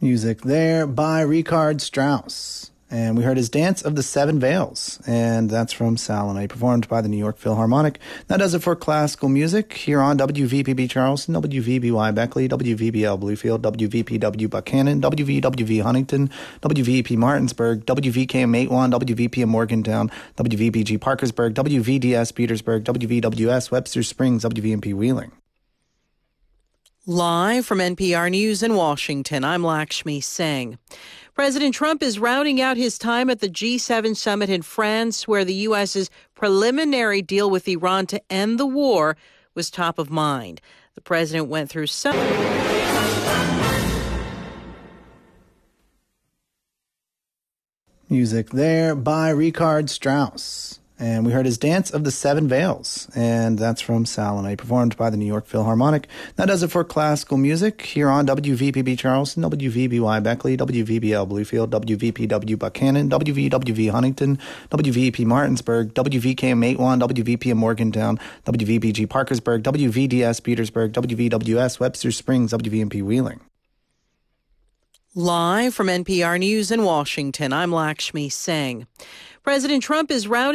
Music there by Richard Strauss. And we heard his Dance of the Seven Veils, and that's from Salome, performed by the New York Philharmonic. That does it for classical music here on WVPB Charleston, WVBY Beckley, WVBL Bluefield, WVPW Buchanan, WVWV Huntington, WVP Martinsburg, WVKM Matewan, WVPM Morgantown, WVPG Parkersburg, WVDS Petersburg, WVWS Webster Springs, WVMP Wheeling. Live from NPR News in Washington, I'm Lakshmi Singh. President Trump is rounding out his time at the G7 summit in France, where the U.S.'s preliminary deal with Iran to end the war was top of mind. The president went through some... Music there by Richard Strauss. And we heard his Dance of the Seven Veils, and that's from Salome, performed by the New York Philharmonic. That does it for classical music here on WVPB Charleston, WVBY Beckley, WVBL Bluefield, WVPW Buchanan, WVWV Huntington, WVP Martinsburg, WVKM Matewan, WVPM Morgantown, WVPG Parkersburg, WVDS Petersburg, WVWS Webster Springs, WVMP Wheeling. Live from NPR News in Washington, I'm Lakshmi Singh. President Trump is rounding